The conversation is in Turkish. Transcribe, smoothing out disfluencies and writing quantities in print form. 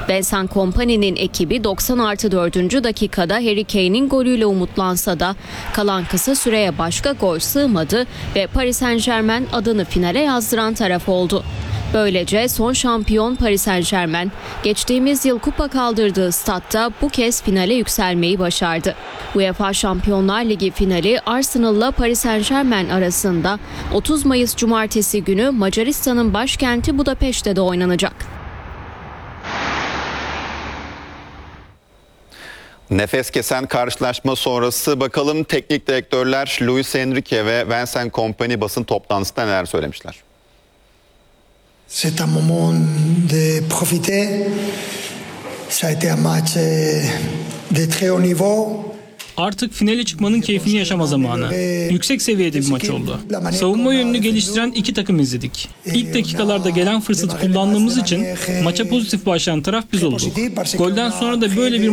Vincent Kompany'nin ekibi 90+4. dakikada Harry Kane'in golüyle umutlansa da kalan kısa süreye başka gol sığmadı ve Paris Saint-Germain adını finale yazdıran taraf oldu. Böylece son şampiyon Paris Saint-Germain geçtiğimiz yıl kupa kaldırdığı statta bu kez finale yükselmeyi başardı. UEFA Şampiyonlar Ligi finali Arsenal'la Paris Saint-Germain arasında 30 Mayıs Cumartesi günü Macaristan'ın başkenti Budapeşte'de oynanacak. Nefes kesen karşılaşma sonrası bakalım teknik direktörler Luis Enrique ve Vincent Kompany basın toplantısında neler söylemişler. C'est un moment de profiter. Ça a été un match de très haut niveau. Artık finale çıkmanın keyfini yaşama zamanı. Yüksek seviyede bir maç oldu. Savunma yönünü geliştiren iki takım izledik. İlk dakikalarda gelen fırsatı kullandığımız için maça pozitif başlayan taraf biz olduk. Golden sonra da böyle bir